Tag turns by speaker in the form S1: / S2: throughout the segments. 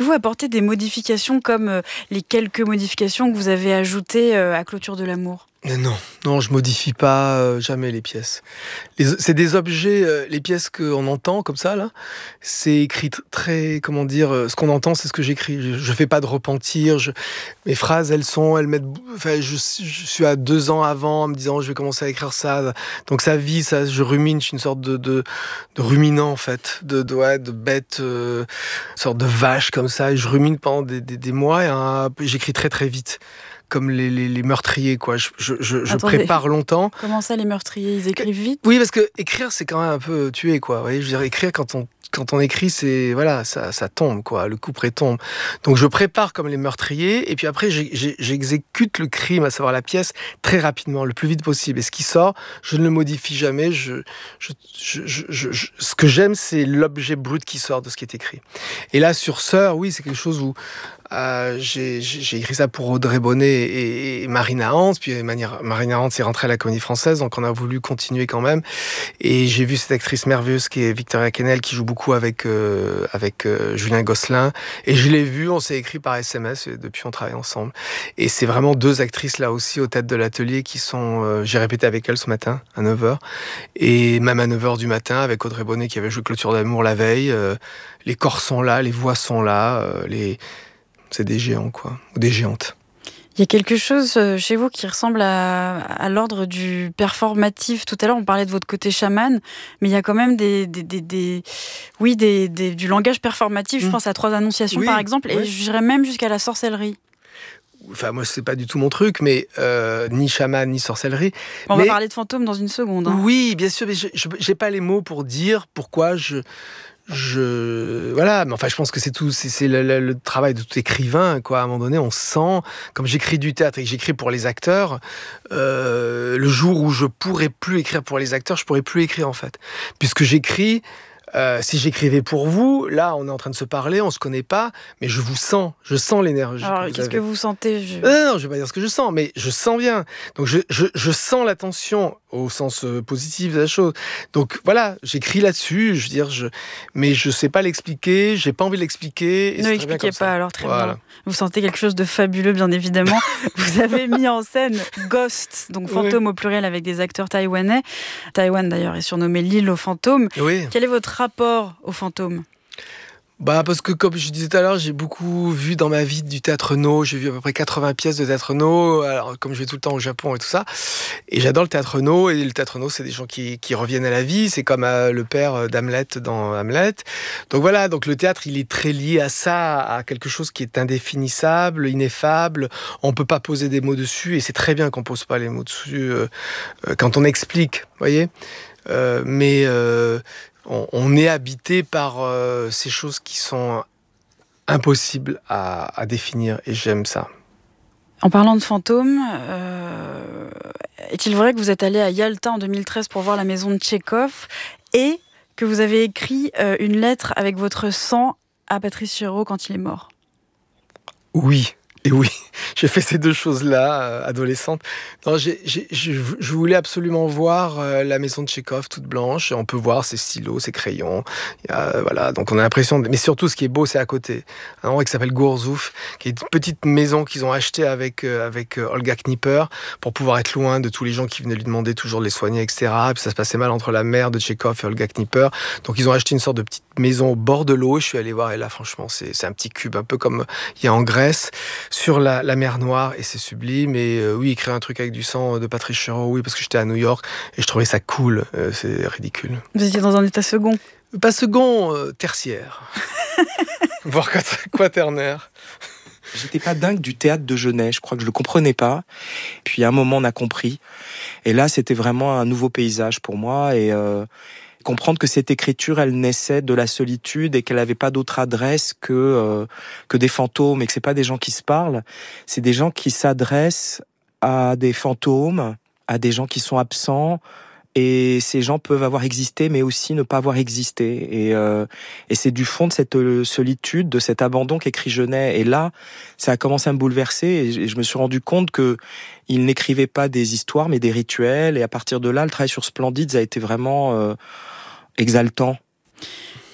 S1: Avez-vous apporté des modifications comme les quelques modifications que vous avez ajoutées à Clôture de l'amour ?
S2: Non, je modifie pas jamais les pièces. C'est des objets, les pièces qu'on entend comme ça là, c'est écrit très, comment dire, ce qu'on entend, c'est ce que j'écris. Je fais pas de repentir. Mes phrases, elles mettent. Enfin, je suis à 2 ans avant, en me disant je vais commencer à écrire ça. Donc ça vit, ça, je rumine. Je suis une sorte de ruminant en fait, de bête, une sorte de vache comme ça. Et je rumine pendant des mois et j'écris très très vite. Comme les meurtriers, quoi. Je prépare longtemps.
S1: Comment ça, les meurtriers, ils écrivent vite ?
S2: Oui, parce que écrire, c'est quand même un peu tuer, quoi. Vous voyez, je veux dire, écrire, quand on écrit, c'est, voilà, ça tombe, quoi. Le couperet tombe. Donc, je prépare comme les meurtriers, et puis après, j'exécute le crime, à savoir la pièce, très rapidement, le plus vite possible. Et ce qui sort, je ne le modifie jamais. Ce que j'aime, c'est l'objet brut qui sort de ce qui est écrit. Et là, sur Sœur, oui, c'est quelque chose où j'ai écrit ça pour Audrey Bonnet et Marina Hans, puis Marina Hans est rentrée à la Comédie Française, donc on a voulu continuer quand même. Et j'ai vu cette actrice merveilleuse qui est Victoria Kennel, qui joue beaucoup avec Julien Gosselin. Et je l'ai vue, on s'est écrit par SMS, et depuis on travaille ensemble. Et c'est vraiment 2 actrices là aussi aux têtes de l'atelier qui sont... j'ai répété avec elles ce matin à 9h. Et même à 9h du matin avec Audrey Bonnet qui avait joué Clôture d'amour la veille. Les corps sont là, les voix sont là, c'est des géants, quoi, ou des géantes.
S1: Il y a quelque chose chez vous qui ressemble à l'ordre du performatif. Tout à l'heure, on parlait de votre côté chaman, mais il y a quand même du langage performatif. Je pense à 3 Annonciations, par exemple, et j'irais même jusqu'à la sorcellerie.
S2: Enfin, moi, c'est pas du tout mon truc, mais ni chaman, ni sorcellerie.
S1: On va parler de fantômes dans une seconde. Hein.
S2: Oui, bien sûr, mais j'ai pas les mots pour dire pourquoi voilà, mais enfin, je pense que c'est tout, c'est le travail de tout écrivain, quoi. À un moment donné, on sent, comme j'écris du théâtre et que j'écris pour les acteurs, le jour où je pourrais plus écrire pour les acteurs, je pourrais plus écrire, en fait. Puisque j'écris, si j'écrivais pour vous, là, on est en train de se parler, on se connaît pas, mais je sens l'énergie.
S1: Alors, qu'est-ce que vous sentez ?
S2: Non, je vais pas dire ce que je sens, mais je sens bien. Donc, je sens la tension au sens positif de la chose. Donc, voilà, j'écris là-dessus, je veux dire, mais je sais pas l'expliquer, j'ai pas envie de l'expliquer.
S1: Ne l'expliquez pas, alors très bien. Vous sentez quelque chose de fabuleux, bien évidemment. Vous avez mis en scène Ghost, donc fantôme au pluriel avec des acteurs taïwanais. Taïwan, d'ailleurs, est surnommé l'île aux fantômes.
S2: Oui.
S1: Quel est votre rapport aux fantômes ?
S2: Parce que, comme je disais tout à l'heure, j'ai beaucoup vu dans ma vie du théâtre no. J'ai vu à peu près 80 pièces de théâtre no. Alors, comme je vais tout le temps au Japon et tout ça. Et j'adore le théâtre no. Et le théâtre no, c'est des gens qui reviennent à la vie. C'est comme le père d'Hamlet dans Hamlet. Donc voilà, donc le théâtre, il est très lié à ça, à quelque chose qui est indéfinissable, ineffable. On peut pas poser des mots dessus. Et c'est très bien qu'on pose pas les mots dessus quand on explique, vous voyez. On est habité par ces choses qui sont impossibles à définir, et j'aime ça.
S1: En parlant de fantômes, est-il vrai que vous êtes allé à Yalta en 2013 pour voir la maison de Tchekhov et que vous avez écrit une lettre avec votre sang à Patrice Chéreau quand il est mort ?
S2: Oui. Et oui, j'ai fait ces 2 choses-là, adolescente. Non, je voulais absolument voir la maison de Tchekhov toute blanche. On peut voir ses stylos, ses crayons. Voilà, donc on a l'impression... Mais surtout, ce qui est beau, c'est à côté. Un endroit qui s'appelle Gourzouf, qui est une petite maison qu'ils ont achetée avec Olga Knipper pour pouvoir être loin de tous les gens qui venaient lui demander toujours de les soigner, etc. Et puis ça se passait mal entre la mère de Tchekhov et Olga Knipper. Donc ils ont acheté une sorte de petite maison au bord de l'eau. Je suis allé voir, et là, franchement, c'est un petit cube, un peu comme il y a en Grèce, sur la mer Noire, et c'est sublime. Et oui, écrire un truc avec du sang de Patrice Chéreau, oui, parce que j'étais à New York et je trouvais ça cool. C'est ridicule.
S1: Vous étiez dans un état second ?
S2: Pas second, tertiaire. Voire quaternaire.
S3: J'étais pas dingue du théâtre de Genet, je crois que je le comprenais pas. Puis à un moment on a compris. Et là c'était vraiment un nouveau paysage pour moi, et comprendre que cette écriture, elle naissait de la solitude et qu'elle n'avait pas d'autre adresse que des fantômes, et que c'est pas des gens qui se parlent, c'est des gens qui s'adressent à des fantômes, à des gens qui sont absents, et ces gens peuvent avoir existé mais aussi ne pas avoir existé, et c'est du fond de cette solitude, de cet abandon qu'écrit Genet. Et là ça a commencé à me bouleverser, et je me suis rendu compte que il n'écrivait pas des histoires mais des rituels, et à partir de là le travail sur Splendides a été vraiment exaltant.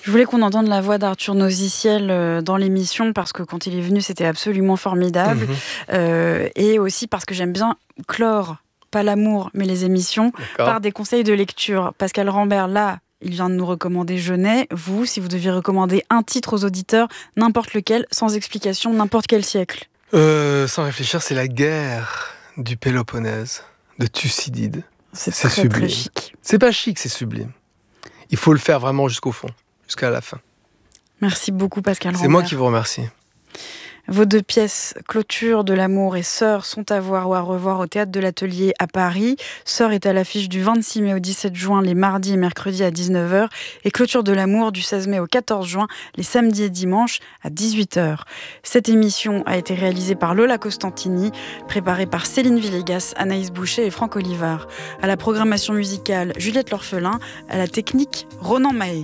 S1: Je voulais qu'on entende la voix d'Arthur Noziciel dans l'émission parce que quand il est venu, c'était absolument formidable. Et aussi parce que j'aime bien clore, pas l'amour, mais les émissions, par des conseils de lecture. Pascal Rambert, là, il vient de nous recommander Genet. Vous, si vous deviez recommander un titre aux auditeurs, n'importe lequel, sans explication, n'importe quel siècle.
S2: Sans réfléchir, c'est la guerre du Péloponnèse, de Thucydide.
S1: C'est très, sublime. Très chic.
S2: C'est pas chic, c'est sublime. Il faut le faire vraiment jusqu'au fond, jusqu'à la fin.
S1: Merci beaucoup, Pascal Rambert.
S2: C'est moi qui vous remercie.
S1: Vos 2 pièces, Clôture de l'amour et Sœur, sont à voir ou à revoir au Théâtre de l'Atelier à Paris. Sœur est à l'affiche du 26 mai au 17 juin, les mardis et mercredis à 19h. Et Clôture de l'amour du 16 mai au 14 juin, les samedis et dimanches à 18h. Cette émission a été réalisée par Lola Costantini, préparée par Céline Villegas, Anaïs Boucher et Franck Olivard. À la programmation musicale, Juliette L'Orphelin. À la technique, Ronan Mahé.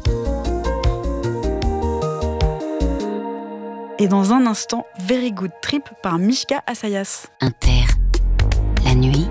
S1: Et dans un instant, Very Good Trip par Mishka Assayas.
S4: Inter, la nuit.